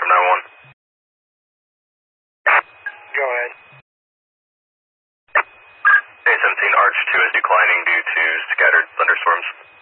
911. Go ahead. A17 Arch 2 is declining due to scattered thunderstorms.